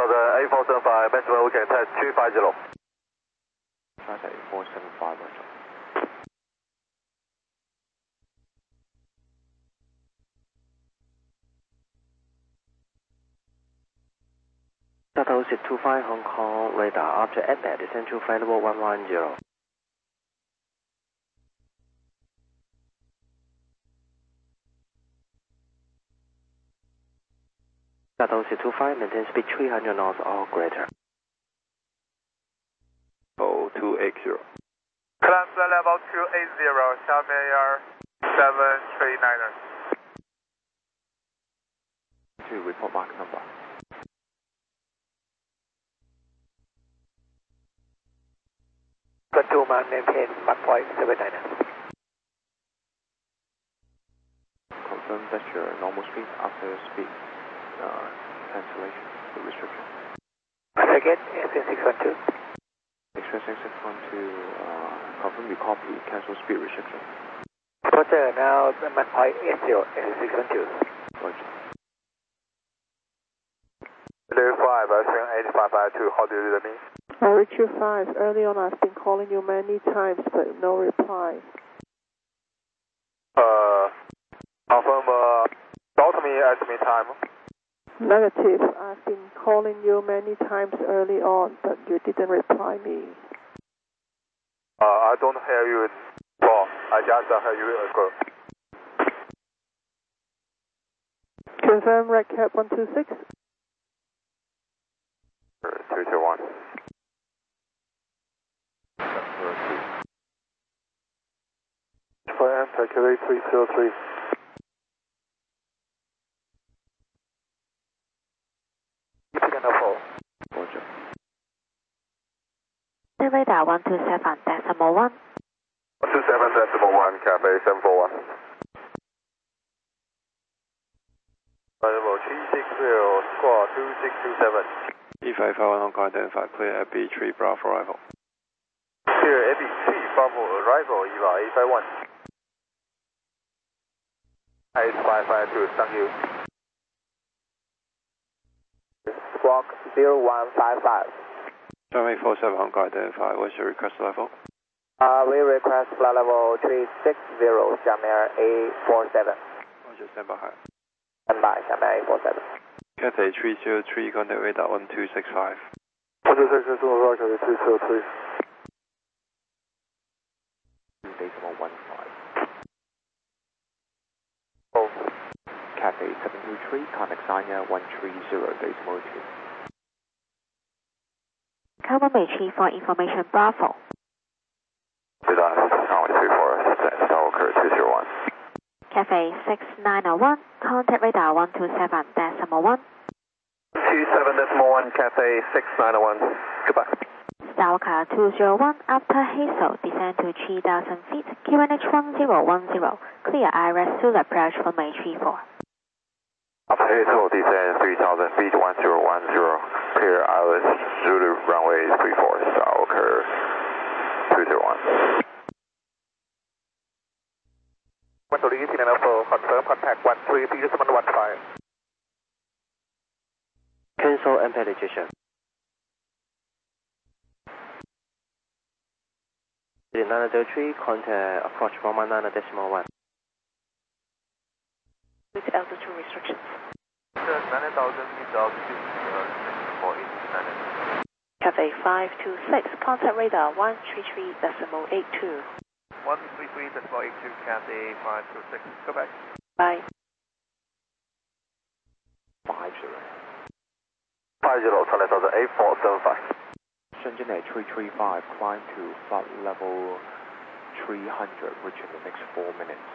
8-475, maximum we can test 350. That's 8475, Roger. Tata 625 Hong Kong radar after APAC descend to flight level 110. Tata 625 maintain speed 300 knots or greater. 0280. Climb flight level 280, Xiaomi Air 739er. To report mark number. Control man maintain Mach flight 79er. Confirm that your normal speed after speed cancellation, the restriction. Again, SN612. Express 612, confirm you copy, cancel speed restriction. Roger, now Mach flight 80, SN612. Roger. 5, SN8552, how do you read me? Richard 5, early on I've been calling you many times but no reply. Confirm, doubt me estimate time. Negative, I've been calling you many times early on but you didn't reply me. I don't hear you well, I just hear you ago. Confirm Red Cap 126. 321. Flight calculate 303. Roger. Radar 127.1. 127.1, Cafe 741. Level 360, squad 2627. E551 Hong Kong identified, clear AB3 Bravo arrival. Clear AB3 Bravo arrival, EVA 851. 8552, thank you. Squawk 0155. 7847 Hong Kong identified, what's your request level? We request flight level 360, Xiaomi Air A47. Roger, stand by. Stand by, Xiaomi Air A47. Cathay 303, contact radar 1265. 1265, Roger, 303. Decimal 15. Oh. Cathay 723, contact Sanya 130, decimal 2. Cover Meiji for information Bravo. Radar 134, that's Tower Curve 201. Cafe 6901, contact radar 127.1. 27.1, Cathay 6901. Goodbye. Stalker 201, after Hazel, descend to 3,000 feet, QNH 1010, clear IRS Zulu approach for Meiji 4. After Hazel, descend 3,000 feet, 1010, clear ILS Zulu runway 34, Tower Curve 201. 130, confirm contact 133.15. Cancel APAC ejection. 903, contact approach 119.1. With altitude restrictions. 9,000 feet altitude, 489. Cafe 526, contact radar 133.82. 133.82, Cathay 526. Go back. Bye. 50. 8475. Shenzhen Air 335, climb to flight level 300, which in the next 4 minutes.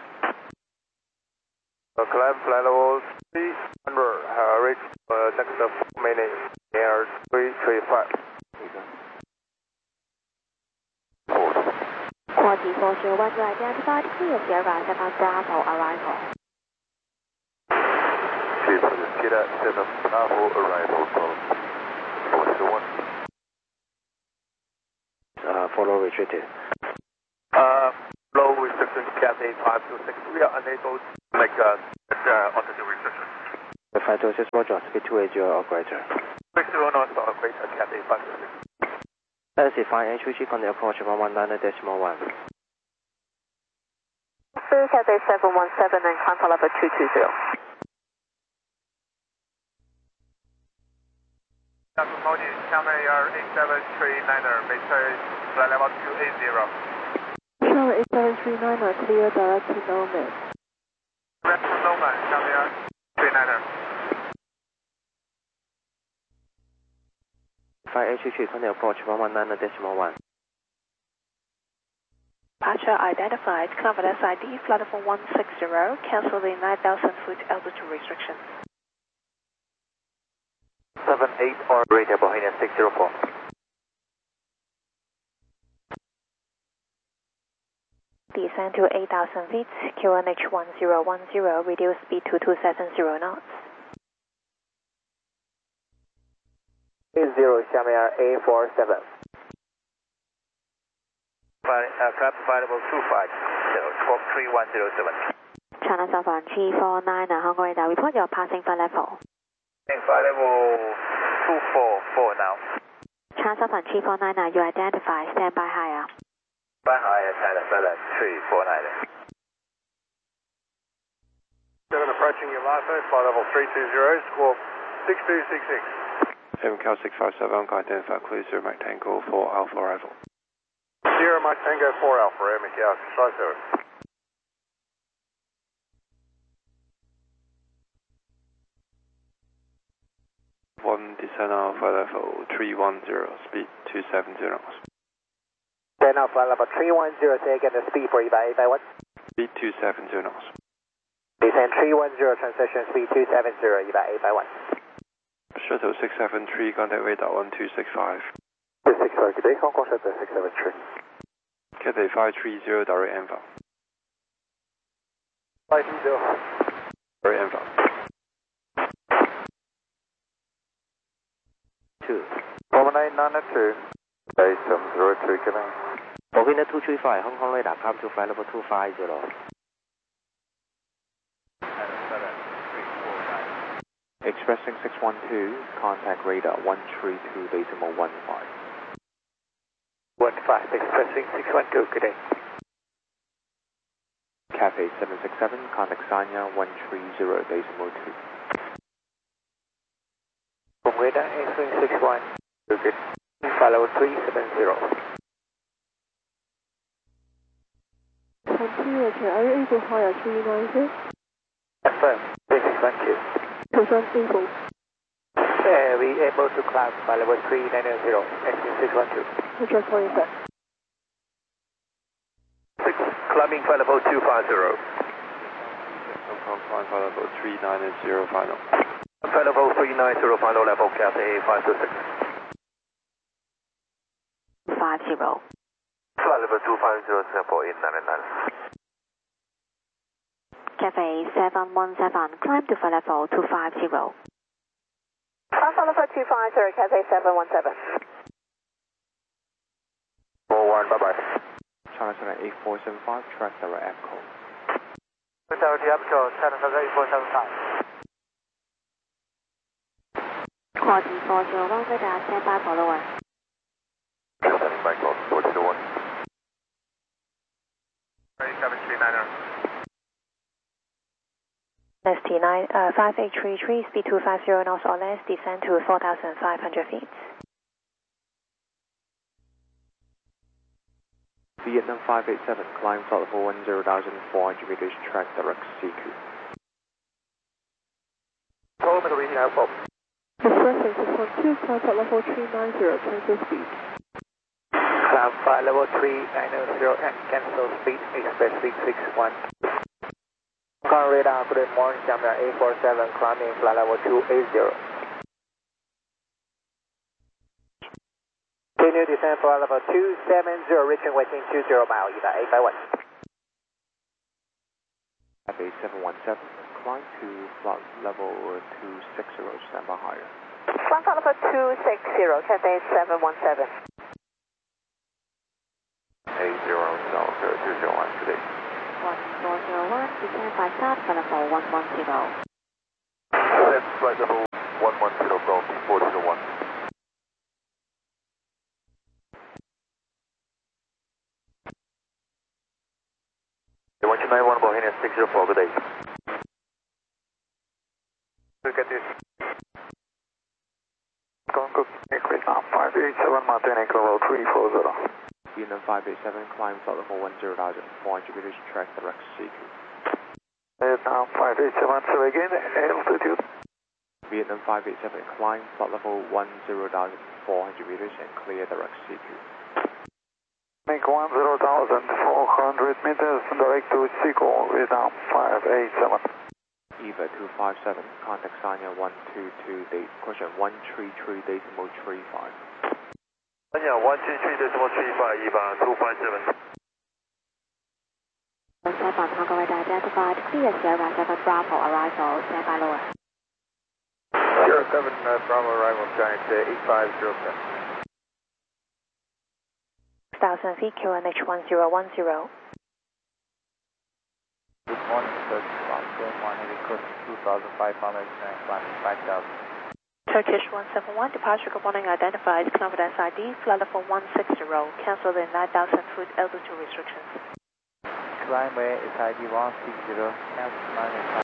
Climb flight level 300, reach next 4 minutes, air 335. Quality 401, you identified clear Sierra 7 Bravo arrival. Sierra 7 Bravo arrival from 401. Follow restricted. Low restriction, Cathay 526. We are unable to make altitude restriction. 526, Roger, speed 280 or greater. 60 knots or greater, Cathay 526. Legacy 5HVG on the approach 119.1. Cathay 717 and climb for level 220. Modi, Xiamen Air 8739er, maintain flight level 280. Xiamen 8739, clear direct to Nomad. Direct to Nomad, Xiamen Air 39er. 5HVG on the approach 119.1. Departure identified, Confidence ID, flight level 160, cancel the 9,000 foot altitude restriction. 78 or greater, Bohemian 604. Descend to 8,000 feet, QNH 1010, reduce speed to 270 knots. 80 Xiamen Air A47. Flight level 250, 3107. China Southbound G49, Hong Kong radar, report your passing flight level. Flight level 244 now. China Southbound G49, you identify, stand by higher. By higher, China Southern 349. Seven approaching Yamato, flight level 320, squawk 6266. 7 Cal 657, identify cruiser rectangle for Alpha arrival. Sierra Mike Tango 4 Alpha, Air Macau 650. One descend on flight level 310, speed 270 knots. Then now flight level 310, say again the speed for you by 8 by 1. Speed 270 knots. Descend 310, transition speed 270, you by 8 by 1. Shuttle 673, contact radar 1265. 265, good day, Hong Kong Shuttle 673. Cathay 530, direct inbound. 530. Direct inbound. 2. 11992, base 702, Cathay. Bohemian 235, Hong Kong radar, climb to flight level 250. Expressing 612, contact radar 132.15. 15, expressing 612, good day. Cathay 767, contact Sanya 130.2. From radar answering 61, good. Follow 370. Continue, are you able to hire 390? Confirm, 612. Confirm able. We able to climb by level 390, engine 612. Roger, calling back. 6, climbing flight level 250. Hong Kong climb flight level 390 final. Flight level 390, final level, Cathay 526. 50. Flight level 250, Singapore 899. Cathay 717, climb to flight level 250. Climb for level 250, Cathay 717. 41, bye-bye. China Southern 8475, track direct Echo. Tower Echo, China Southern 8475. Quad 401, radar, stand by follower. Sending back call 421. 739er. ST9, 5833, speed 250 knots or less, descend to 4,500 feet. Vietnam 587, climb flight level 10,400 meters, track direct CQ. Total middle reading out, Bob. Expressing 612, climb at level 390, cancel speed. Climb flight level 390 and cancel speed, express speed 61. Hong Kong radar, good morning, Xiamen Air A47, climbing flight level 280. Continue descent flight level 270, reaching within 20 miles, either 8 by 1. Cathay 717, climb to flight level 260, stand by higher. Climb for level 260, Cathay 717. 80 South 201 today. 1401, descend by south for level 110. Flight level 110, Golf 401. 587, maintaining level 340. Vietnam 587, climb flight level 10,400 meters, track direct CQ. Vietnam 587, so again, altitude. Vietnam 587, climb flight level 10,400 meters and clear direct CQ. Make 10,400 meters, direct to Chico, Vietnam 587. EVA 257, contact Sanya 122, date, question 133.35. Sanya 133.35, EVA 257. Saipan Hong Kong radar identified, clear Sierra 7 Bravo arrival, standby lower. Sierra 7 Bravo arrival, Giant 8507. 6,000 feet, QNH 1010. Good morning, sir. Good morning, request 2,500 and climbing 5,000. Turkish 171, departure warning identified, confidence ID, flight level 160, cancel the 9,000 foot altitude restrictions. Climate is ID 160, cancel 9,000.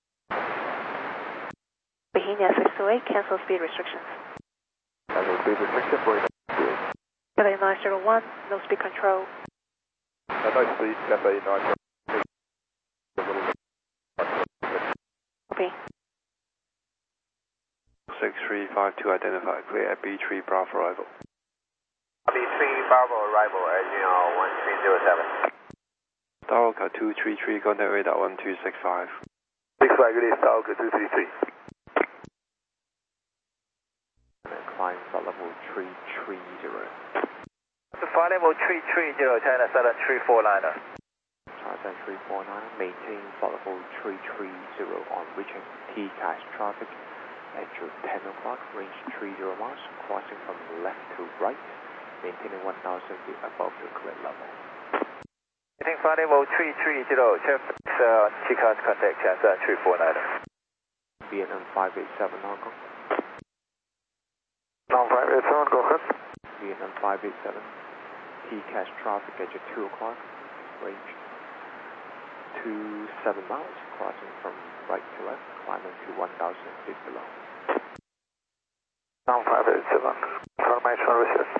Bohemia 628, cancel speed restrictions. Cancel speed restriction for Delay 901, no speed control. no speed, Delay 901. Copy. 6352 identified, clear at B3 Bravo arrival. B3 Bravo arrival, Agino 1307. Stalker 233, contact radar 1265. 65, good day, Stalker 233. Climb flight level 330. Flight level 330, China 7349er. China 349, maintain flight level 330 on reaching TCAS traffic at 10 o'clock, range 30 miles, crossing from left to right, maintaining 1,000 feet above the clear level. Maintain flight level 330, traffic TCAS contact China 349er. Vietnam 587 Hong Kong. Now 587, go ahead. Vietnam 587, TCAS traffic at 2 o'clock, range 27 miles, crossing from right to left, climbing to 1,000 feet below. Now 587, information received.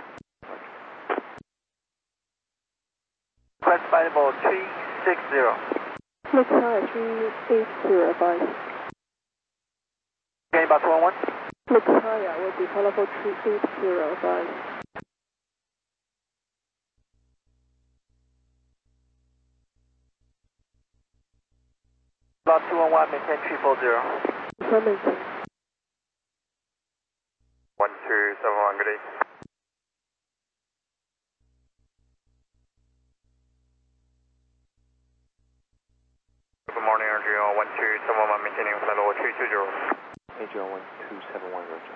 Request flight level 360. Look high 380, advise. Okay, about 211. Look higher will be flight level 380, advise. About 211, maintain 340. Flemington. 1271, good day. Good morning, Agino 1271, maintaining flight level 320. Agio 1271, Roger.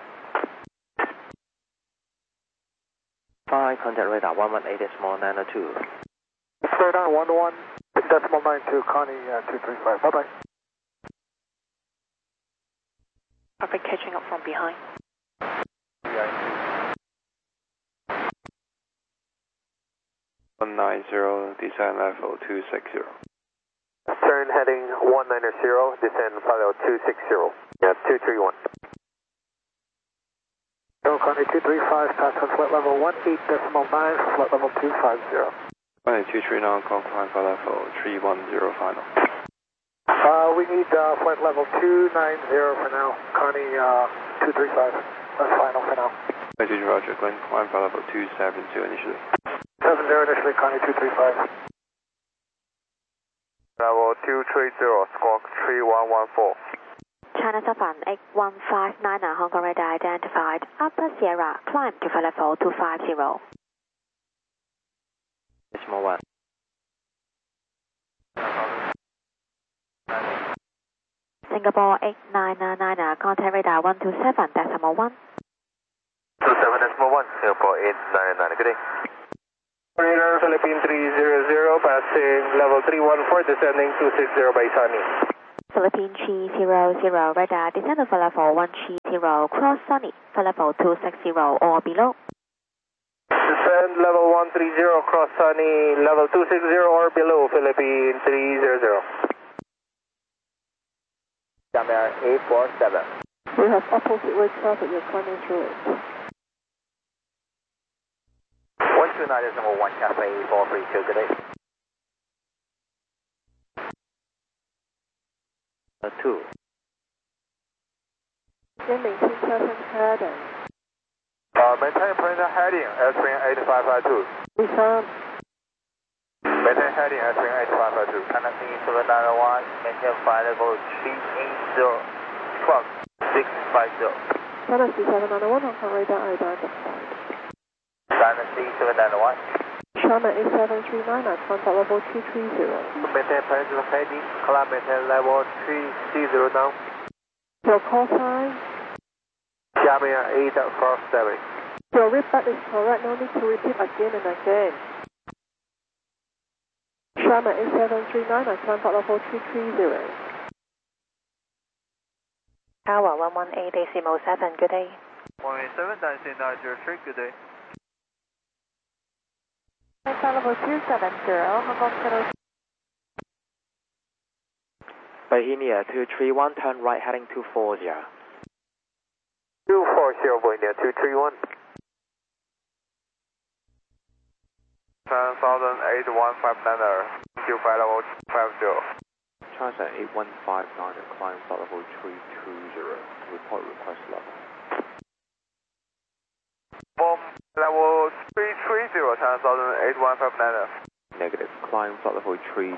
5, contact radar 118.902. Radar 101.92, Connie 235, bye-bye. Traffic catching up from behind. 190, descend level 260. Turn heading 190, descend flight level 260. Yeah, 231. Connie 235, pass on flight level 18.9, flight level 250. 239, climb flight level 310 final. We need flight level 290 for now. Connie 235, that's final for now. Roger, climb flight level 270 initially. 70 initially, Connie 235. Level 230, squawk 3114. China Saipan 8159 Hong Kong radar identified, after Sierra, climb to flight level 250. Decimal 1. Singapore 8999, contact radar 127.1. 27.1, Singapore 899, good day. Radar Philippine 300, passing level 314, descending 260 by Sunny. Philippine 300, radar descend to level 130, cross Sunny, level 260 or below. Descend level 130, cross Sunny, level 260 or below, Philippine 300. Jammer 847. We have opposite way traffic, you're climbing through it. 29.1 Cafe 432, good day. 2. Then maintain present heading. Maintain present heading, airstream 8552. Return. Maintain heading, airstream 8552. Tennessee 791, maintain flight level 380, clock 650. Tennessee 791, Hong Kong radar identified. Tennessee 791. China 8739 at contact level 230. Maintain present heading, climb maintain level 330 now. Your call sign. Xiamen 847. Your readback is correct, no need to repeat again and again. China 8739 at contact level 230. Tower 118.7, good day. 187.903, good day. Contact level 270, Hong Kong Center. Bohemia 231, turn right heading 240. 240, Bohemia 231. 10,008,159, Q flight level 50. China 8159 and climb flight level 320. Report request level. Bomb level 330, 10,008,159. Negative. Climb flight level 320.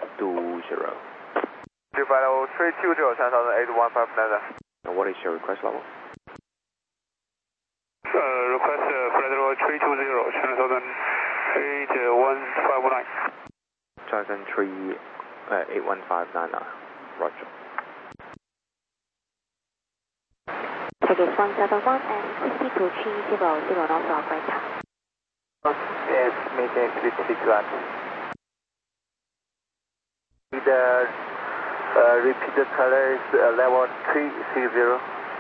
Q flight level 320, 10,008,159. And what is your request level? Request flight level 320, 10,008,159. China 81599. Roger. Ticket 171 and 6230 North operator. Yes, maintain 661. Repeat the color is level 360.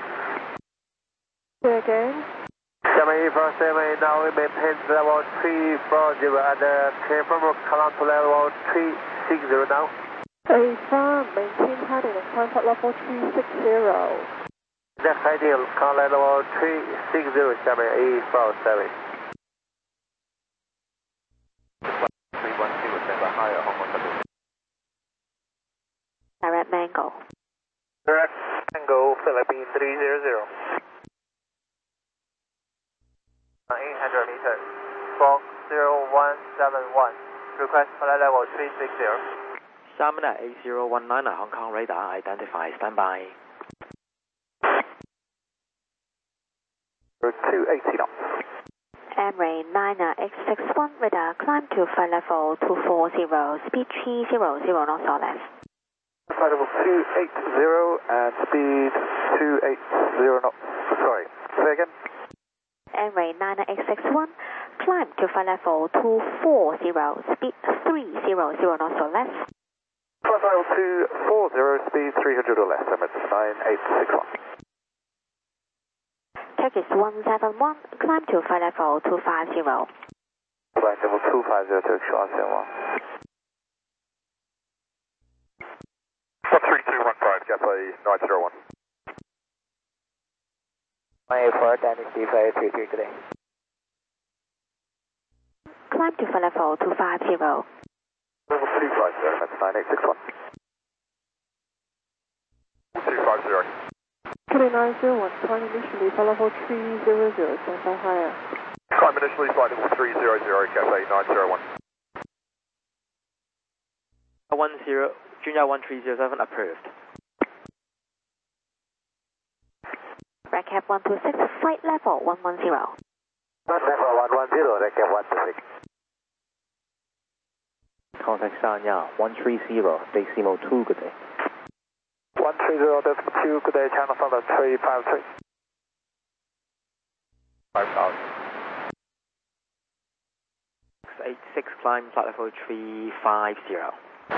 Say again. Xiamen 847, now we maintain level 340 and confirm climb to level 360 now. Affirm, maintain heading at contact level 360. Next heading, climb level 360, Xiamen 847. 310, stand by higher, Hong Kong Center. Direct Mango. Direct Mango, Philippine 300. 800 meters, Fox 0171. Request flight level 360. Xiamen 8019 Hong Kong radar identified, standby. 280 knots. Emirates 9X61 radar climb to flight level 240, speed 300 knots or less. Flight level 280 and speed 280 knots. Sorry, say again. Emirates 9X61 climb to flight level 240, speed 300 knots or less. Flight level 240, speed 300 or less, Emirates 9861. Turkish 171 climb to flight level 250. Flight level 250, Turkish 171. 13215, Cafe 901. 184, Dynasty 533 today. Climb to flight level 250. Level 250, that's 9861. 250. 2901, climb initially flight level 300, stand by higher. Climb initially, flight level 300, Cafe 901. 10, Junior 1307 approved. Recap 126, flight level 110. Level 110, Recap 126. Contact Sanya 130, decimal 2, good day. 130, decimal 2, good day, China Thunder 353. 5000. 686, climb flight level 350.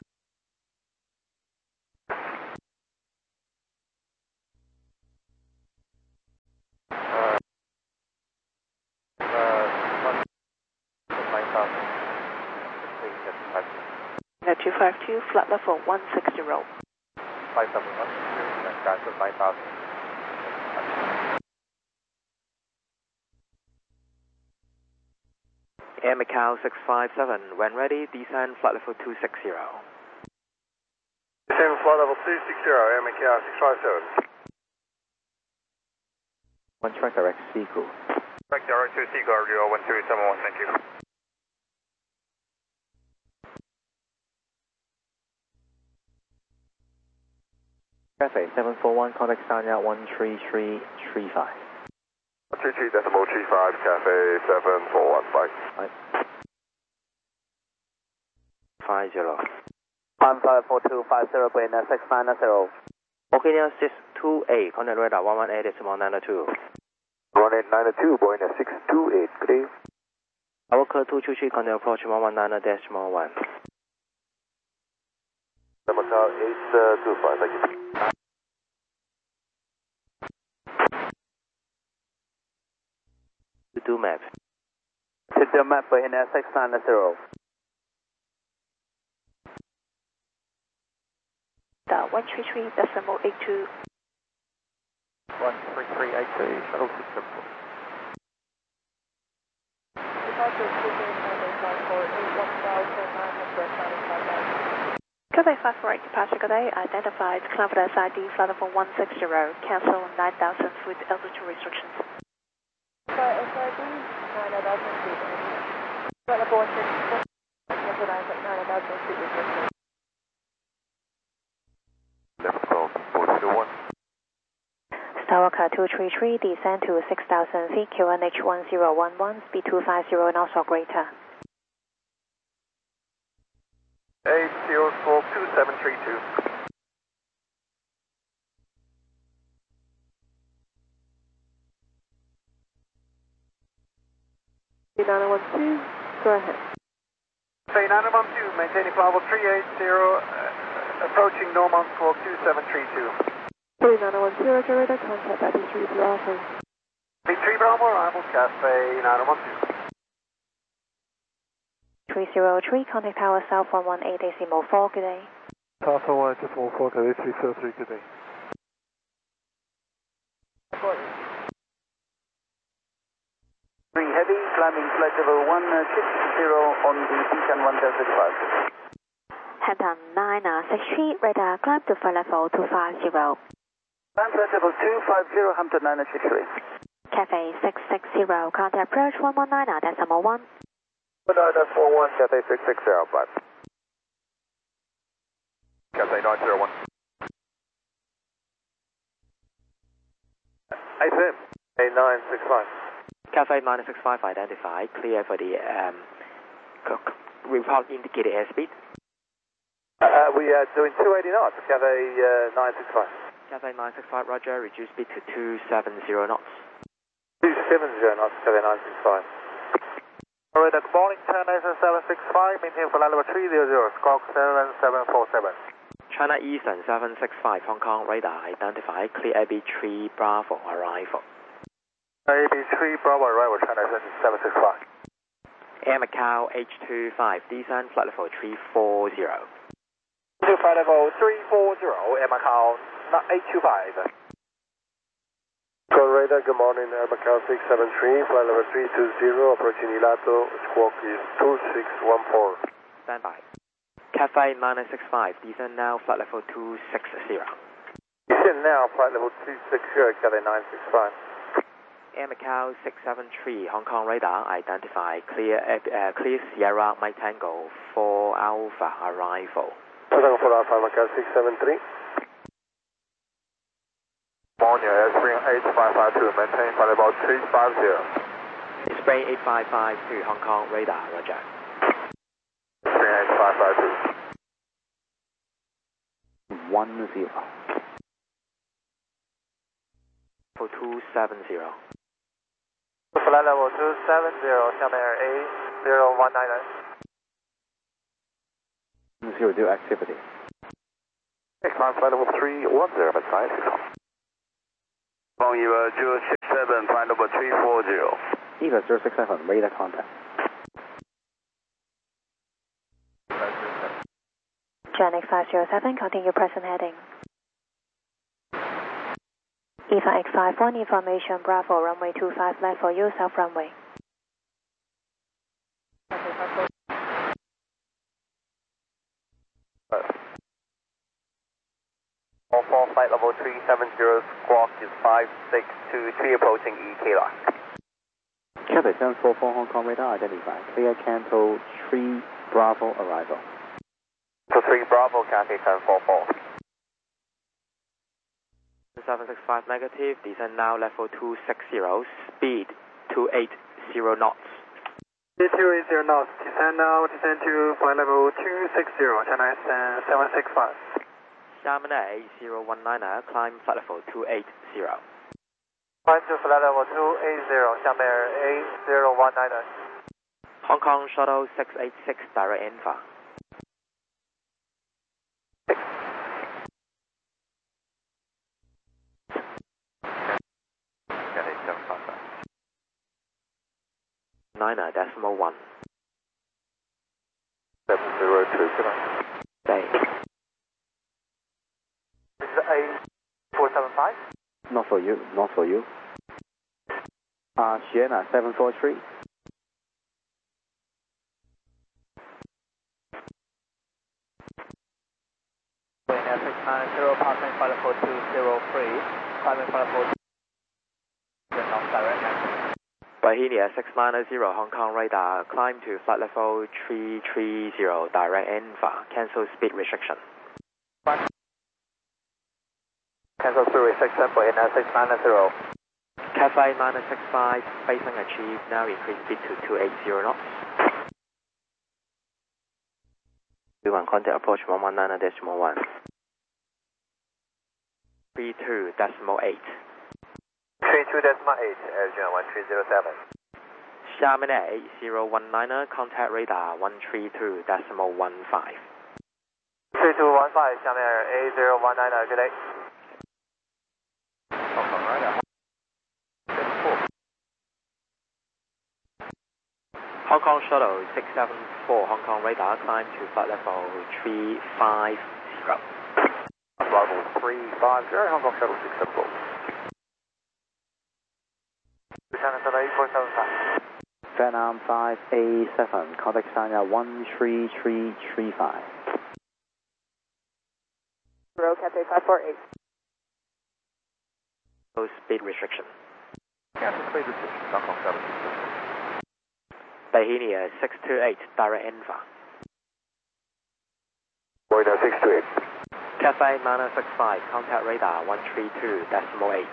Now 252, flight level 160. 571, cancel 9000. Air Macau 657, when ready, descend flight level 260. Descend flight level 260, Air Macau 657. One track direct Seagull. Track direct to Seagull, 01271, thank you. Cathay 741, contact Sanya 13335. 133.35, Cathay 741, bye. Bye. 50. 154250, Buena 690. Okinawa 628, contact radar 118.92. 1892, Buena 628, good day. Our code 223, contact approach 119.1. Macau 825, thank you. To do map. To do map, Buena 690. 133.82. 13382, shuttle system. Cathay 548, departure good day, identified Confidence ID, flight level 160, cancel 9,000 foot altitude restrictions. Flight SID 9,000 feet. Flight level 160, cancel 9,000 feet restrictions. Left 401. Tower 233, descend to 6,000 feet, QNH 1011, speed 250 knots or greater. 8042732. B912, go ahead. Say 912, maintaining flight level 380, approaching normal squawk 2732. 3910, Gerida, contact 33 Bravo. B3 Bravo, arrival, Cathay 912. 303, contact tower south 118.4, good day. Tower 118.4, Cathay 303, good day. Three heavy, climbing flight level 160 on the Beacon 1035. Hampton 963, radar climb to flight level 250. Climb flight level 250, Hampton 963. Cathay 660, contact approach 119.1. 1941, Cathay 660, bye. Cathay 901. AFM, A965. Cathay 965 identified, clear for the report indicated airspeed. We are doing 280 knots, Cathay 965. Cathay 965, roger, reduce speed to 270 knots. 270 knots, Cathay 965. Alright, good morning, 108765, maintain flight level 300, squawk 7747. China Eastern 765, Hong Kong radar identified, clear AB3 Bravo arrival. AB3 Bravo arrival, China Eastern 765. Air Macau H25, descend flight level 340. To flight level 340, Air Macau 825. Radar, good morning, Air Macau 673, flight level 320, approaching Ilato, squawk is 2614. Stand by. Cathay 965, descend now flight level 260. Descend now, flight level 260, Cathay 965. Air Macau 673, Hong Kong radar identified, clear Sierra Mike Tango 4 Alpha arrival. Tango 4 Alpha, Macau 673. Morning, Spring 8552, maintain flight level 350. Spring 8552, Hong Kong radar, roger. Spring 8552. 10. For 270. Flight level 270, Xiamen Air A0199. 0 do activity. Climb flight level 310, that's 960. From you, 067, flight level 340. Eva 067, radar contact. Janek 507, continue present heading. EVA X51, information Bravo, runway 25 left for you, south runway. 5623 approaching EK line. Cathay 744 Hong Kong radar identified. Clear Canto 3 Bravo arrival. So 3 Bravo, Cathay 744. 765 negative, descend now level 260, speed 280 knots. 280 knots, descend now, descend to flight level 260, China SN 765. Xiamen A019er, climb flight level 280. Climb to flight level 280, Xiamen A019er. Hong Kong Shuttle 686, direct info. Cathay 755. 9.1. 702, Bay. This is A475? Not for you, not for you. Sienna 743. Air 690, passing flight level 203, climbing flight level 2 knots direct. Bohemia 690, Hong Kong radar, climb to flight level 330, direct info, cancel speed restriction. Cancel speed restriction for Bohemia 690. Cathay -65, spacing achieved, now increase speed to 280 knots. V1 contact approach 119.1. 32.8. 32.8, Air 1307. Xiamen A019er, contact radar 132.15. 3215, Xiamen Air A019, good day. Hong Kong radar. Hong Kong Shuttle 674, Hong Kong radar, climb to flight level 350. Level 350, Hong Kong Shuttle 674. Lieutenant A475. Vietnam 5A7, contact China 13335. Row Cathay 548. No speed restriction. Cancel speed restriction, Hong Kong Shuttle 674. Bohemia 628, direct info. Bohemia 628. Cathay 965, contact radar 132.8.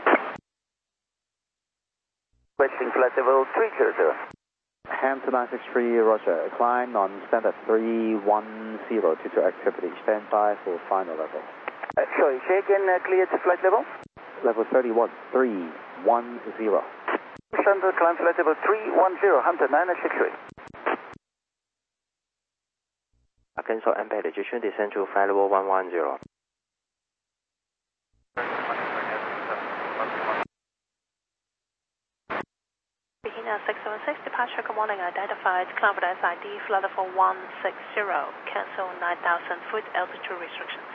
Reaching flight level 300. Hampton 963, Roger. Climb non-standard 310 to activity. Stand by for final level. Sorry, say again, clear to flight level? Level 31, 310. Center climb flight level 310, Hampton 963. Cancel Ampere descend to flight level 110. Bohemia 676, departure good morning identified, confidence ID, flight level 160, cancel 9,000 foot altitude restrictions.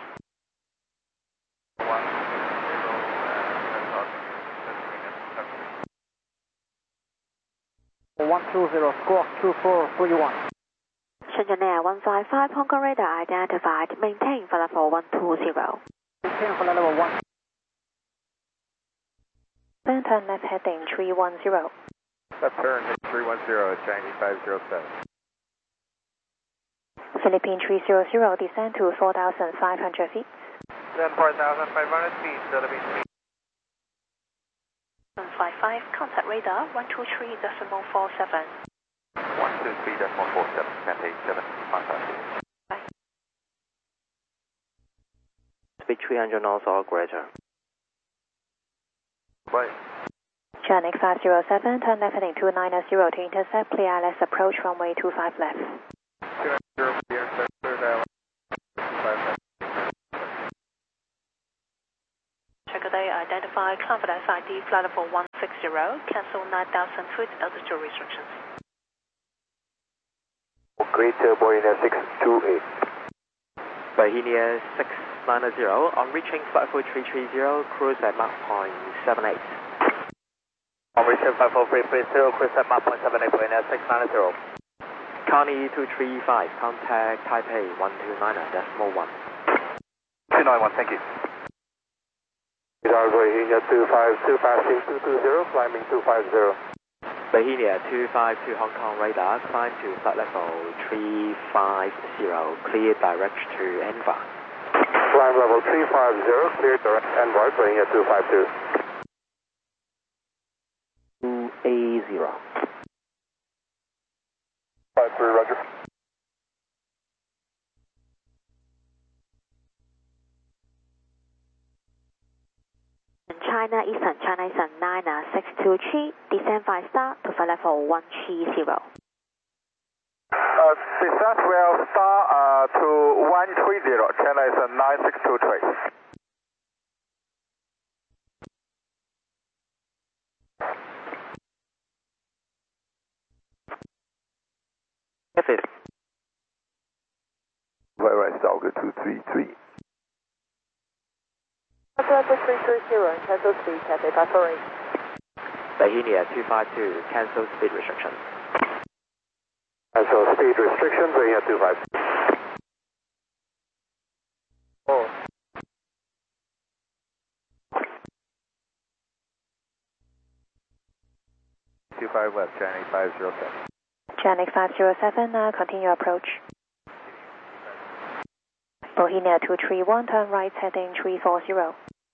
120, squawk 2431. Shenzhen Air 155, Hong Kong radar identified, maintain flight level 120. Maintain flight level 1. Then turn left heading 310. Left turn 310, Chinese 507. Philippine 300, descend to 4,500 feet. Then 4,500 feet, Philippine 55, contact radar 123.47. 123.47, Cathay 755. Speed 300 knots or greater. Right. Chinook 507, turn left heading 290 to intercept, clear ILS approach runway 25 left. 290, clear ILS. Checker day identified, confidence ID, flight level 160, cancel 9,000 foot altitude restrictions. Greater Bohemia 628. Bohemia 690, on reaching flight level 330, cruise at Mach 0.78. On reaching flight level 330, cruise at Mach 0.78, Bohemia 690. Connie 235, contact Taipei 129.1. 291, thank you. Radar Bohemia 252, passing 220, climbing 250. Bohemia 252 Hong Kong radar, climb to flight level 350, clear direct to Enva. Climb level 350, clear direct Enva, Bohemia 252. 2A0. 53, roger. China Eastern 99623, descend 5 star to flight level 130. Descent 12 star to 130, China Eastern 9623. Traffic. Right, Stalker 233. Level 330, cancel speed, Cathay Passport 8. Bohemia 252, cancel speed restriction. Cancel speed restriction, Bohemia 252. 25 left, Janik 507. Janik 507, continue approach. Bohemia 231, turn right, heading 340.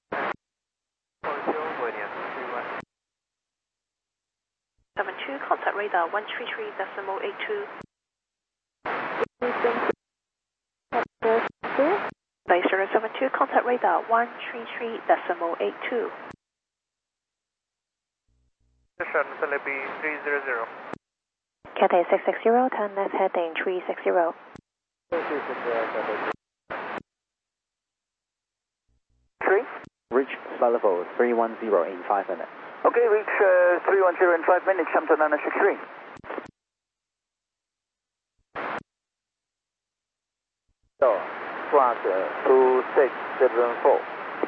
72, contact radar 133.82. Base 072, contact radar 133.82. Philippine 300. Cathay 660, turn left, heading 360. Reach flight level 310 in 5 minutes. Okay, reach 310 in 5 minutes, Hampton 963. So, flight 2674.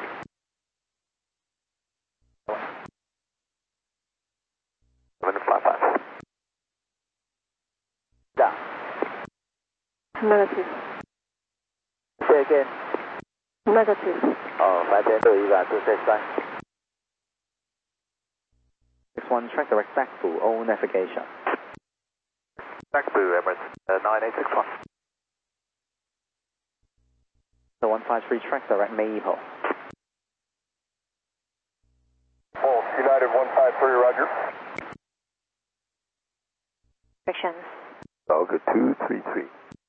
Down. Negative. Say again. Negative. Oh, 5.265. 61, track direct back to all navigation. Back to Emirates 9861. So 153, track direct Maple. United 153, roger. Restrictions. Stalker 233.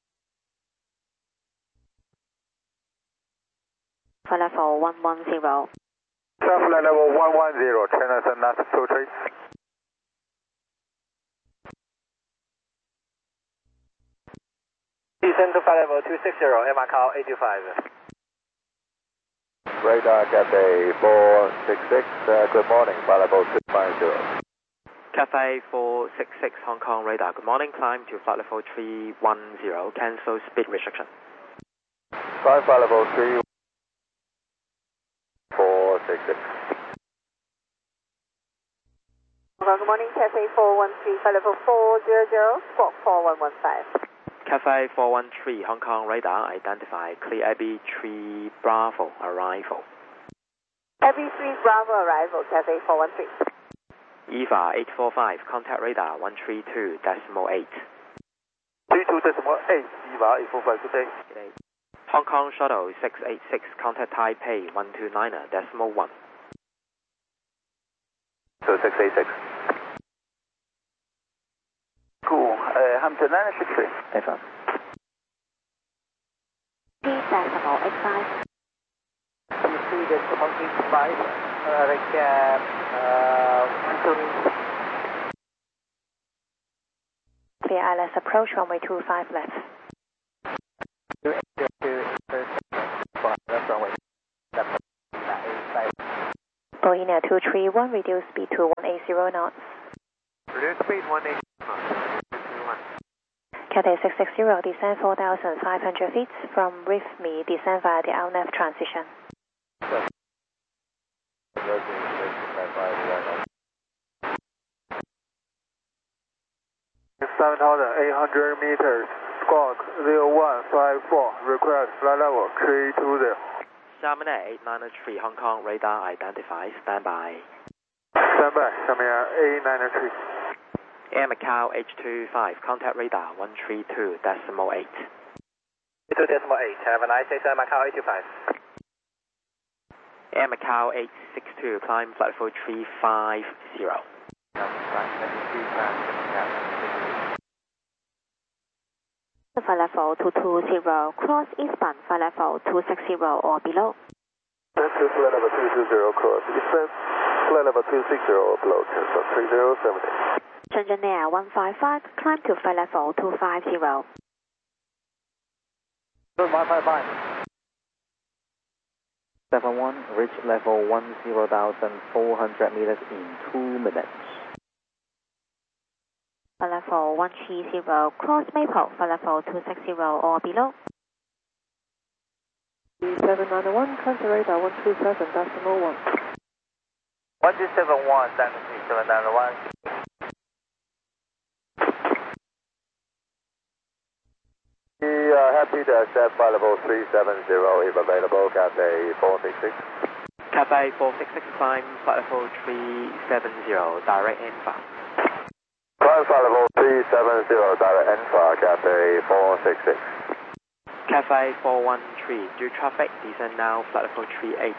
Flight level 110. Flight level 110, China Eastern 9623. Descend to flight level 260, Macau 825. Radar Cathay 466, good morning, flight level 250. Cathay 466 Hong Kong radar, good morning, climb to flight level 310, cancel speed restriction. Flight level 3466. Good morning, Cathay 413, flight level 400, squawk 4115. Cathay 413 Hong Kong radar, identify clear Abbey 3 Bravo arrival. Abbey 3 Bravo arrival, Cathay 413. EVA 845, contact radar 132.8. 32.8, EVA 845, good day. Hong Kong shuttle 686, contact Taipei 129.1. So 686. Cool, Hampton 963. FM. P.85. Clear ILS approach, runway 25 left. Bohemia 231, reduce speed to 180 knots. Reduce speed 180 knots. Cathay 660, descend 4,500 feet from RIFME, descend via the LNAV transition. 7,800 meters, squawk 0154, request flight level 320. Xiamen 8903 Hong Kong radar identified, standby. Standby, Xiamen 8903. Air Macau H25, contact radar 132.8. 2.8, have a nice day, Air Macau 825. Air Macau 862, climb flight level 350. Flight level 220, cross eastbound flight level 260 or below. That's flight level 220, cross eastbound, flight level 260 or below, cancel 3070. Shenzhen Air 155, climb to flight level 250. 155. 71, reach level 10,400 meters in 2 minutes. Flight level 130, cross Maple, flight level 260 or below. 791, cancel radar 127.1. 1271, Dynasty 791. Happy to accept flight level 370 if available, Cathay 466. Cathay 466, climb flight level 370, direct inbound. Climb flight level 370, direct Enfa, Cathay 466. Cathay 413, due traffic, descend now, flight level 380.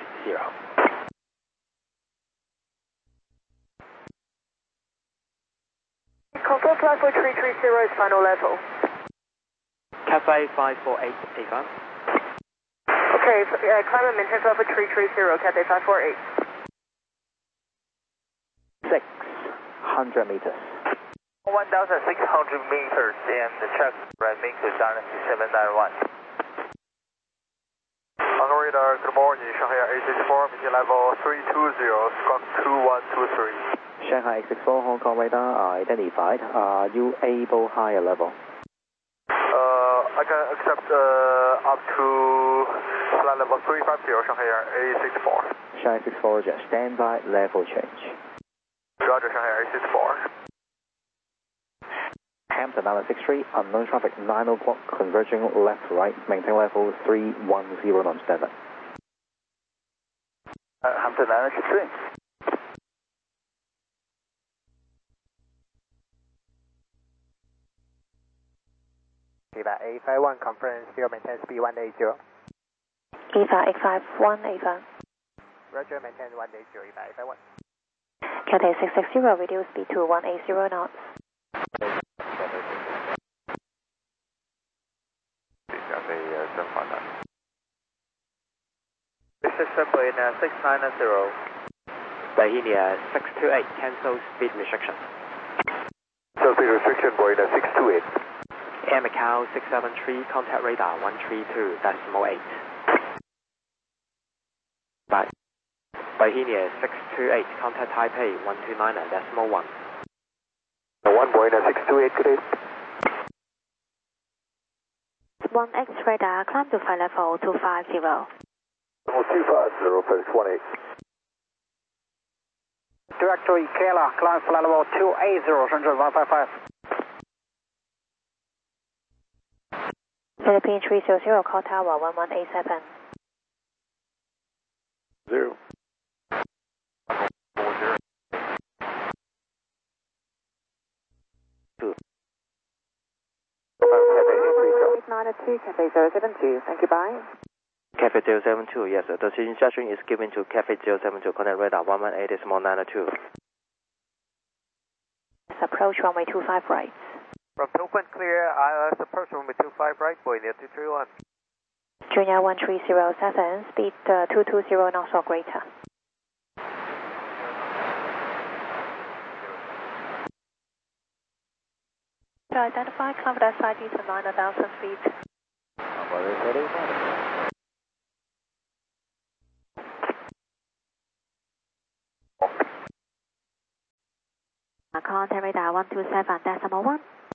Confirm flight level 330 is final level. Cathay 548, Avon. Okay, climb and maintain flight level 330, Cathay 548. 600 meters. 1,600 meters and check runway to Dynasty 791. On radar, good morning, Shanghai 864, meeting level 320, squawk 2123. Shanghai 864, Hong Kong radar identified. Are you able higher level? I can accept up to flight level 350, Shanghai 864. Shanghai 864, just standby, level change. Roger, Shanghai 864. Hampton 963, unknown traffic 9 o'clock, converging left to right, maintain level 310 non-standard. Hampton 963. Eva 851, conference, still maintain speed 180. EVA 851, EVA. Roger, maintain 180, Eva 851. Cathay 660, reduce speed to 180 knots. This is Subway 690. Bahia 628, cancel speed restriction. So speed restriction, Boeing 628. Air Macau 673, contact radar 132.8. Bahia 628, contact Taipei 129.1. 1 Boeing 628, good day. 1X radar, climb to flight level 250. Level 250, approach 18. Directory Kayla, climb flight level 280, Shenzhen 155. Philippine 300, call tower 1187. 0. 892, Cathay 072, thank you, bye. Cathay 072, yes, the instruction is given to Cathay 072, contact radar 118.902. Approach runway 25 right. From Tokwan clear, ILS approach runway 25 right, Boeing 231. Junior 1307, speed 220 knots or greater. To identify, climb that side to 9,000 feet. Contact radar 127.1.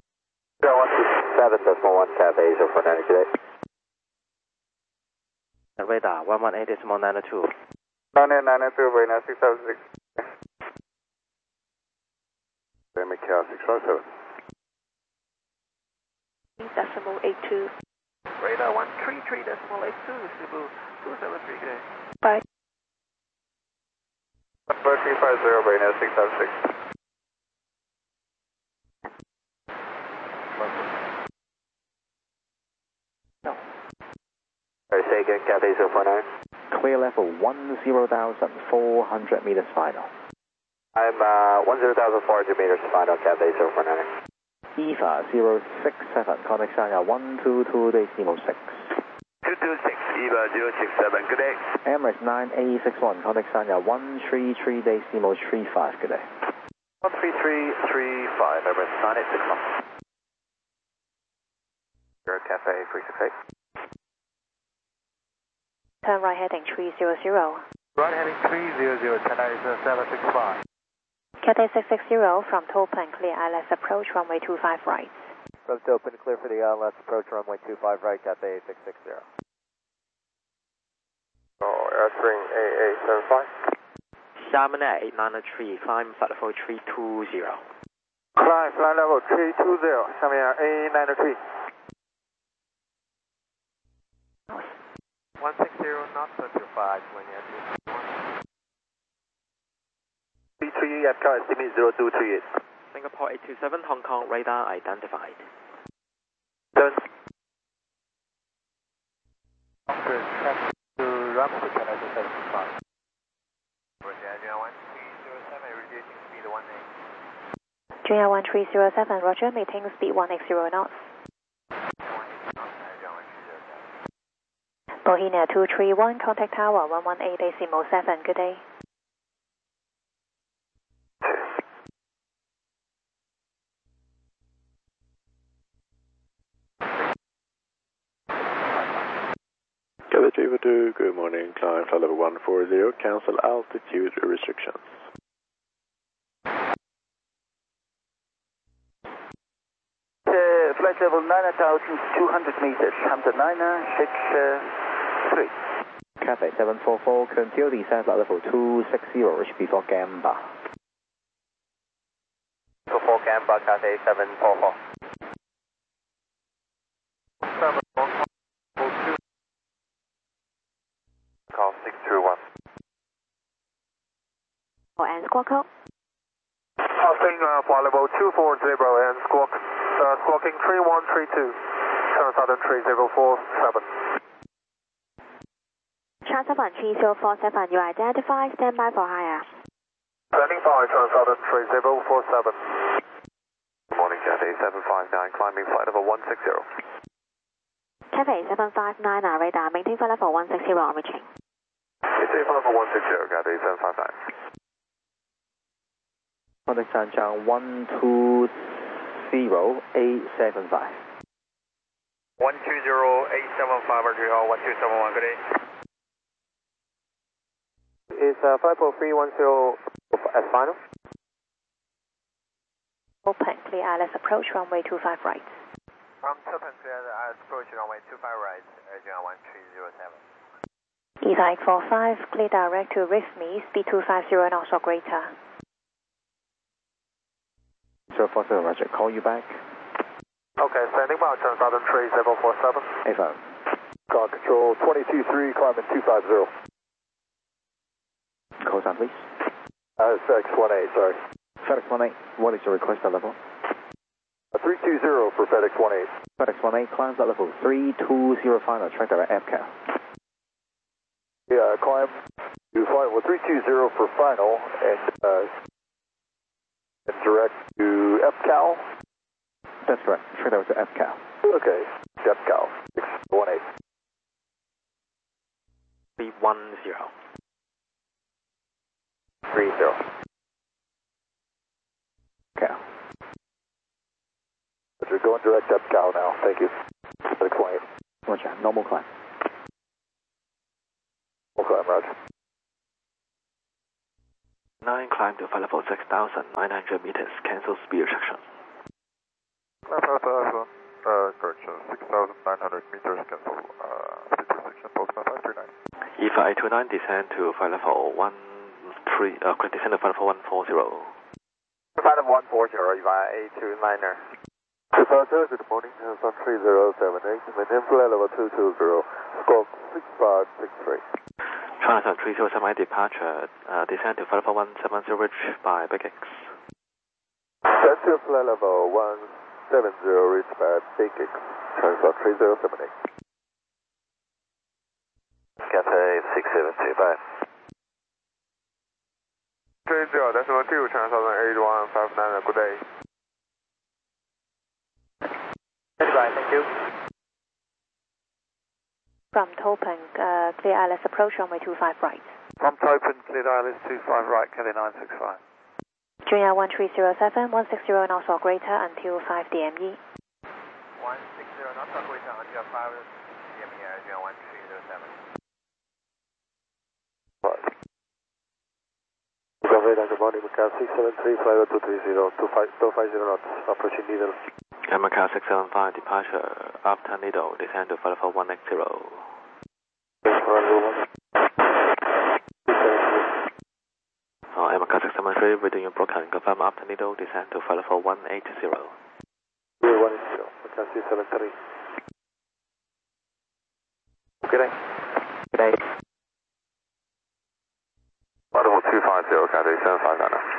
127.1, Cathay 049, good day. Radar 118.902. 992, Boeing 676. Macau 657. 0.82. Radar 133.82, Cebu 273, good day. Bye. Number 350, Brayner 676. Say again, Cathay 049. Clear level 10,400 meters final. I'm 10,400 meters final, Cathay 049. EVA 067, contact Sanya 122 decimal 6. 226, EVA 067, good day. Emirates 9861, contact Sanya 133 decimal 35, good day. 13335, Emirates 9861. You're Cathay 368. Turn right heading 300. Right heading 300, Chennai is 765. Cathay 660 from Toplan, clear ILS approach runway 25 right. From Toplan, clear for the ILS approach runway 25 right, Cathay 660. Answering AA75. Xiamen 893, climb flight level 320. Climb flight level 320, Xiamen A93. 160 knots to 5, when you 33 at car estimate 0238. Singapore 827, Hong Kong radar identified. 7. Traffic to Ramsey, Chennai 765. Roger, 1307, reducing speed 18. Junior 1307, Roger, maintaining speed 180 knots. Bohemia 231, contact tower 118.7, good day. Cathay 342, good morning, climb flight level 140, cancel altitude restrictions. Flight level 9,200 meters, Hampton 963. Cathay 744, continue descent flight level 260, reach before Gamba. 24 Gamba, Cathay 744. Call 621. And squawk code. Passing flight level 240 and squawking 3132. Southern 3047. Transfer 3047, you identify, stand by for higher. Standing by, Southern 3047. Good morning, Cathay 759, climbing flight level 160. Cathay 759, radar, maintain flight level 160 on reaching. Cathay flight level 160, Cathay 759. Contact Sanjiang 120.875. 120.875, Roger, 1271, good day. Is 54310 as final? Toplan, clear ILS approach runway 25 right. From Toplan, clear ILS approach runway 25 right, Junior 1307. EVA 845, clear direct to RIFME, speed 250 knots or greater. 040, Roger, call you back. Okay, standing by, Southern 3047. Hey, phone. Car control 223, climbing 250. Call sign, please. FedEx 18, sorry. FedEx 18, what is your request at level? 320 for FedEx 18. FedEx 18, climbs at level 320 final, track direct APCAL. Yeah, climb to flight with 320 for final and direct to FCAL. That's correct, track direct to APCAL. Okay, FCAL 618. 310. 30. APCAL. Roger, going direct FCAL now, thank you. FedEx 18. Roger, normal climb. Okay, Roger. 9, climb to flight level 6,900 meters, cancel speed restriction. correction, 6,900 meters, cancel speed restriction, Postman 539. EVA 829, descend to flight level descend to flight level 140. Flight level 140, EVA 829er. Departure, good morning, Hanson 3078, maintain flight level 220, squawk 6563. Hanson 3078 departure, descend to flight level 170 reach by Big X. Descend to flight level 170 reach by Big X, Hanson 3078. Cathay 6725. 30.2, Translation 8159, good day. Goodbye, thank you. From Topeng, clear ILS approach runway 25 right. From Topeng, cleared ILS 25 right, Kelly 965. Junior 1307, 160 knots or greater until 5 DME. 160 knots or greater until 5 DME, Junior 1307. Good morning, Macau 673, flight level 230, 250 knots, approaching Needle. Macau 675 departure, after Needle, descend to flight level 180. Macau 673, reading your broadcast, confirm after Needle, descend to flight level 180. 180, Macau 673. Good day. Good day. Level 250, Cathay 759.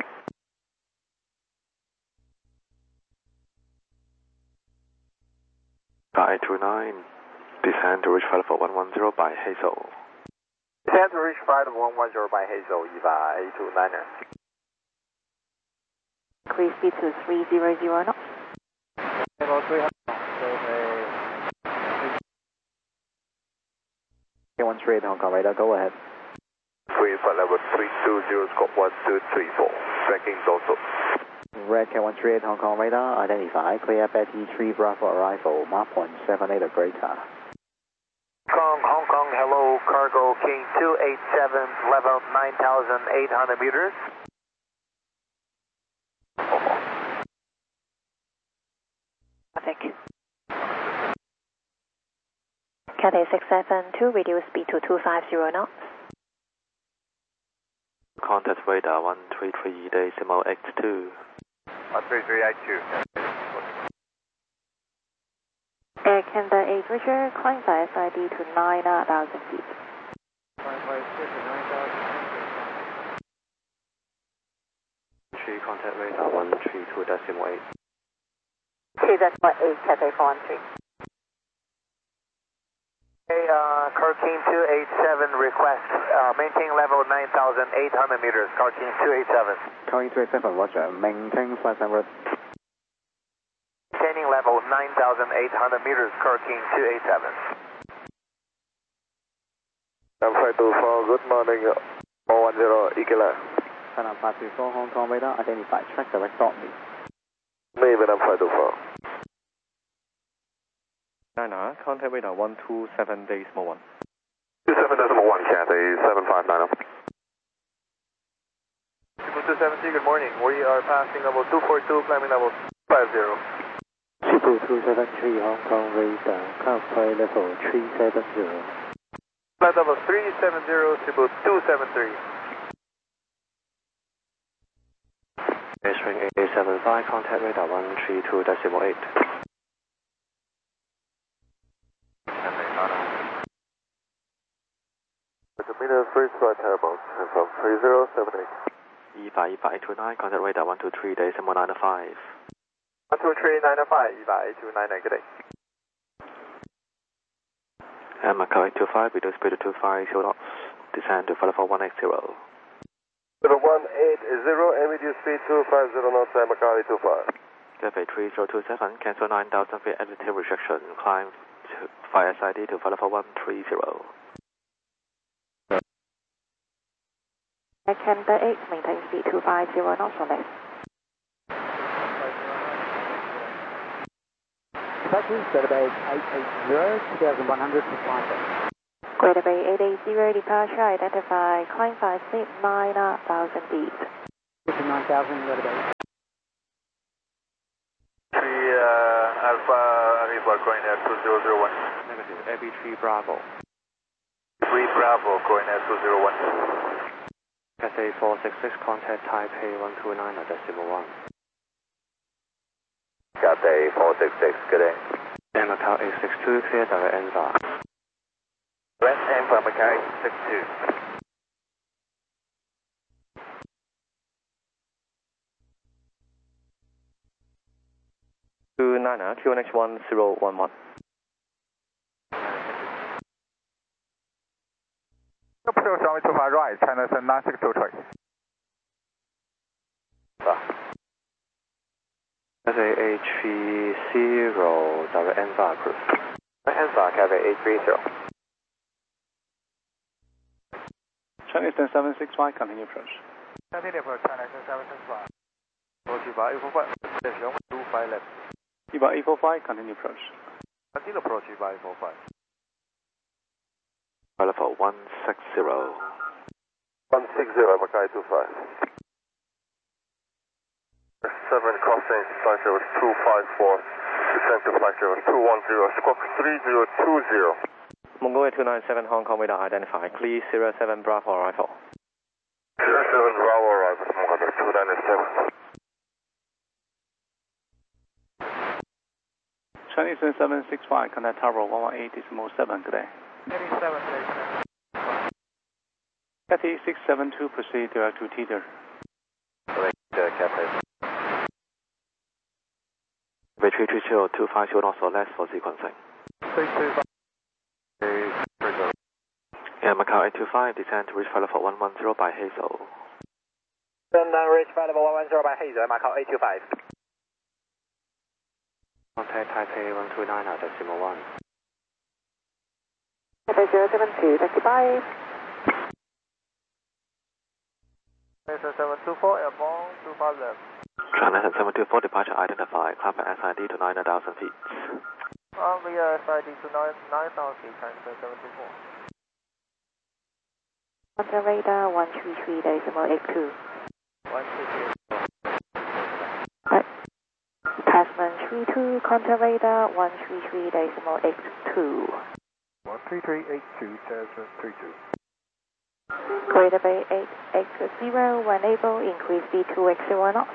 829, descend to reach flight level 110 by Hazel. Descend to reach flight level 110 by Hazel, EVA A299er. Increase speed to 300 knots. Level 300. 13 Hong Kong radar, go ahead. Free flight level 320, squawk 1234, tracking Dorsal. Red Cat 138 Hong Kong radar, identify, clear Betty 3 Bravo arrival, Mach 178 or greater. Hong Kong, hello, cargo King 287, level 9,800 meters. Traffic. Cathay 672, reduce speed to 250 knots. Contact radar 133.82. 13382. Air Canada 8 Richard, climb by SID to 9,000 feet. Contact radar 132.8. 2.8, Cathay 413. Hey, Car King 287, request, maintain level 9,800 meters, Car King 287. Car King 287, roger, maintain flight level. Maintaining level 9,800 meters, Car King 287. I'm 524, good morning, 410, Eagle. China 524 Hong Kong radar, identify, track direct dot me. Maybe I'm 524. China, contact radar 127.1. 27.1, Cathay 759. 270, good morning. We are passing level 242, climbing level 50. 273 Hong Kong radar, climb flight level 370. Flight level 370, Cebu 273. String 875, contact radar 132.8. Meter first flight airbound from 3078. EVA 829, contact radar 123.195. 123.905, EVA 829, good day. Macau 825, reduce speed to 250 knots, descend to flight level 180. Level 180 and reduce speed 250 knots, Macau 825. Cathay 3027, cancel 9,000 feet altitude restriction, climb via SID to flight level 130. Air Canada 8, maintain speed 250 knots or less. Departure, Greater Bay 880, 2,100 to flight. Greater Bay 880 departure, identify, climb 5 feet, 9,000 feet. 9,000, Greater Bay. 3 Alpha Arrival going at 2001. Negative, AB3 Bravo. 3 Bravo going at 201. Cathay 466, contact Taipei 129.1. Cathay 466, good day. And Macau 862, clear direct Enva. West Enva Macau 862. QNH 1011. Approach runway 25 right, China 962 trace. Cathay A30, direct Enva approved. Enva, Cathay 830. Chinese 765, continue approach. Continue approach, China 765. Approach by 845, runway 25 left. 845, continue approach. Continue approach by 845. Level 160. 160, Macau 25. 7 crossing, flight level 254, descent to flight level 210, squawk 3020. Mongolia 297, Hong Kong radar identified, clear 07 Bravo arrival. 07 Bravo arrival, Mongolia 297. Chinese 765, contact Tower 118.7, good day. 87, Cathay 672, proceed direct to Teeter. Cathay. Cathay 330, 250 knots or less for sequencing. 325. And Macau 825, descend to reach flight level 110 by Hazel. Descend and reach flight level 110 by Hazel, Macau 825. Contact Taipei 129.1. Cathay 072, taxi bye. 724, airborne 25 left. China 724, departure identified, climb SID to 9,000 feet. Via SID to 9,000 feet, China 724. Contact radar 133.82. 133. Tasman 32, contact radar 133.82. 13382, Tasman 32. Greater Bay 880, when able, increase speed to X0 knots.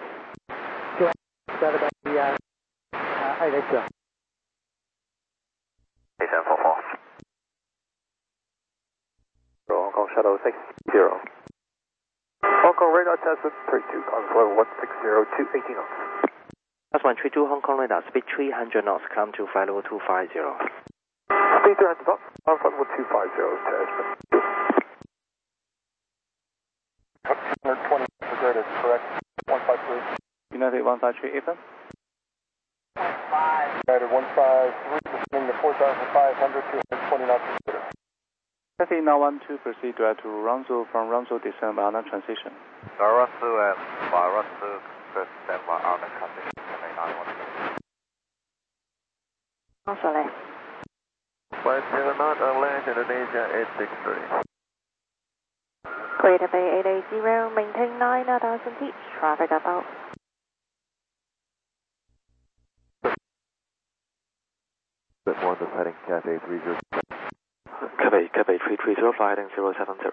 880. 8744. Hong Kong Shuttle 60. Hong Kong radar Tasman 32, control 160 to 80 knots. Tasman 32, Hong Kong radar, speed 300 knots, climb to flight level 250. Speed 300 knots, climb flight level 250, Tasman. 120 is correct. 153. United 153, FM. United 153, descending to 4,500, 220 knots. Cathay now 12, proceed direct to Rangzhou, from Rangzhou descend by Arnhem transition. Rangzhou and Rangzhou descend by Arnhem transition. Also left. 509 on land, Indonesia 863. Greater Bay 880, maintain 9,000 feet, traffic about. Bit more than heading Cathay 30. Cathay 330, fly heading 070.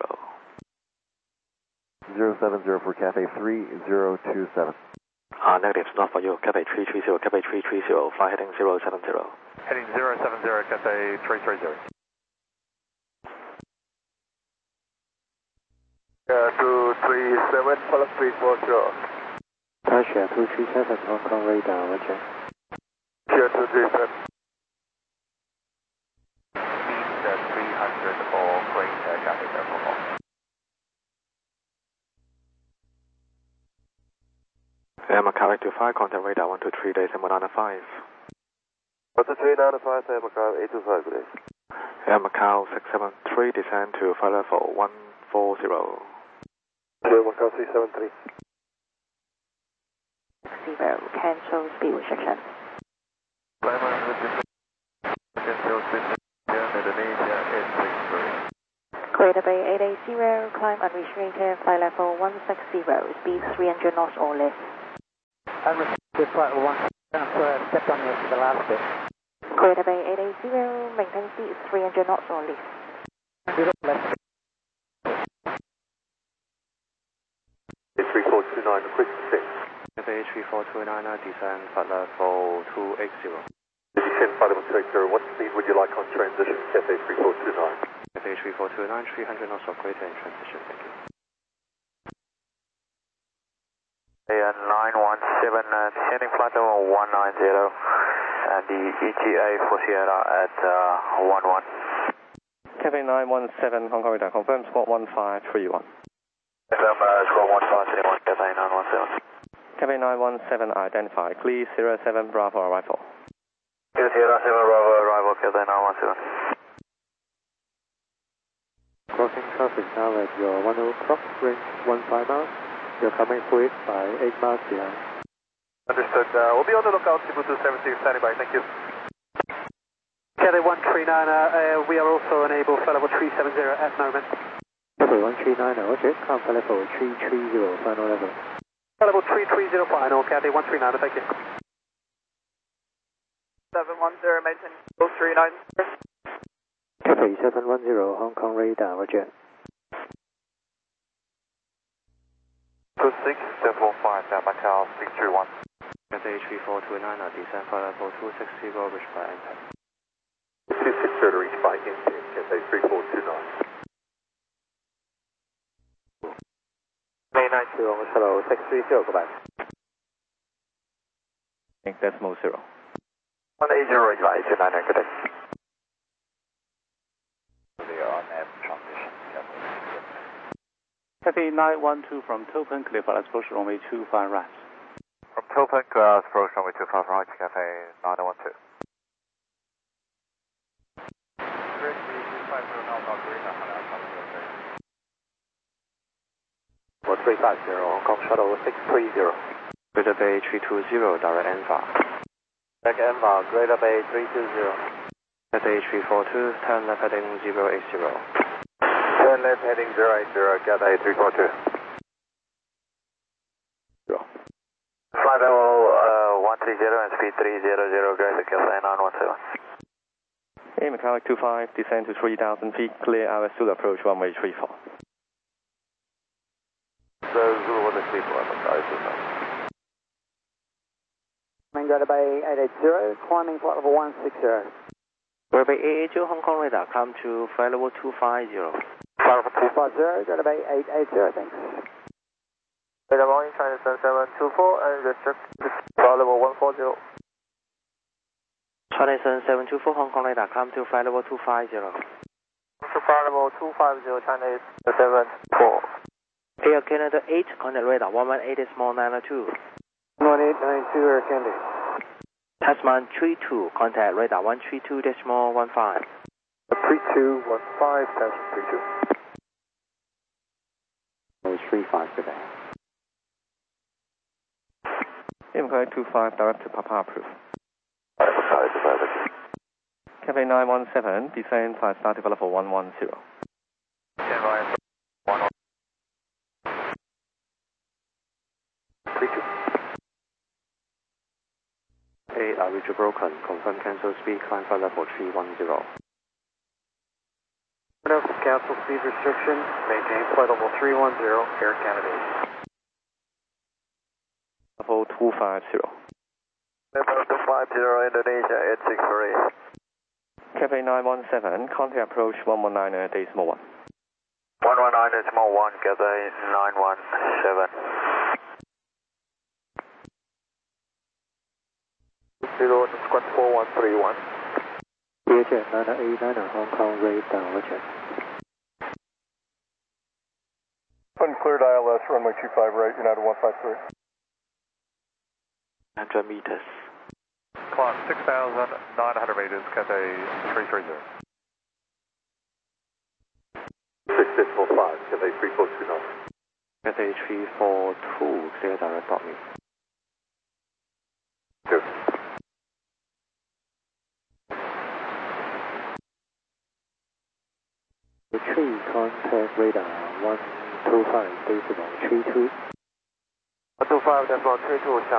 070 for Cathay 3027. Negative, not for you. Cathay 330, Cathay 330, fly heading 070. Heading 070, Cathay 330. 237, follow 340. Tasha 237, Hong Kong radar, roger. 237. Speed 300 or greater, Cathay 744. Air Macau 825, contact radar 123, days and 195. 12395, Air Macau 825, good day. Air Macau 673, descend to flight level 140. Air Macau 373. 60, cancel speed restriction. Cancel speed restriction, Indonesia 863. Greater Bay 880, climb unrestricted, flight level 160, speed 300 knots or less. Unrestricted flight 1, step on the last bit. Greater Bay 880, maintain speed 300 knots or less. 100 left. 3429, quick 6. Cathay 3429, descend flight level 280. Descend flight level 280, what speed would you like on transition, Cathay 3429? Cathay 3429, 300 knots of greater in transition, thank you. 917, descending flight level 190, and the ETA for Sierra at 11. Cathay 917, Hong Kong radar, confirm squawk 1531. Confirm squawk 1531, Cathay 917. Cathay 917, identify, clear Sierra 7 Bravo arrival. Clear Sierra 7 Bravo arrival, Cathay 917. Crossing traffic now at your 10 o'clock, range 15 miles. You're coming through it by 8 miles behind. Understood. We'll be on the lookout, Cebu 270, standing by. Thank you. Cathay 139, we are also unable, flight level 370 at moment. Cathay 139, roger. Climb flight level 330, final level. Flight level 330, final, Cathay 139, thank you. 710, maintain 039. Cathay 710, Hong Kong radar, roger. 26, 715, Macau 631. Cathay 3429, descend flight level 260, reach by impact. 260 to reach by impact, Cathay 3429. May 92, almost hello, 630, go back. Decimal 0. 180, reach by 299, good day. Cathay 912 from Topeng, clear for approach runway 25 right. From Topeng, approach runway 25 right, Cathay 912. For 350, Hong Kong shuttle 630. Greater Bay 320, direct ENVA. Back ENVA, Greater Bay 320. Cathay 342, turn left heading 080. Turn left heading 080, Cathay 342. Flight level 130 and speed 300, Greater Cathay 917. Air Mechanic 25, descend to 3,000 feet, clear our Zulu approach runway 34. So Zulu was a speed level, sorry, Greater Bay 880, climbing flight level 160. Greater Bay 880, Hong Kong radar, come to flight level 250. Flight level 250, Greater Bay 880, thanks. Greater morning, China 7724, and restrict flight level 140. China 7724, Hong Kong radar, come to flight level 250. To flight level 250, China 74. Air Canada 8, contact radar 118 small 902. 1892, Air Canada. Tasman 32, contact radar 132 decimal 15. 3215, Tasman 32. 35 today. Air Mechanic 25, direct to Papa approved. Cathay 917, descend flight start to level 110. Reach broken, confirm cancel speed, climb flight level 310. Cancel speed restriction, maintain flight level 310, Air Canada. Level 250. Level 250, Indonesia 863. Cathay 917, contact approach 119 decimal 1. 119 decimal 1, Cathay 917. 0 squad 4131. Learjet 989, Hong Kong radar, roger. Uncleared ILS, runway 25 right, United 153. 100 meters. Climb 6,900 meters, Cathay 330. 6.5, Cathay 3429. Cathay 342, clear direct me. Good. Retreat contact radar 125 decimal 32. 125 decimal 32,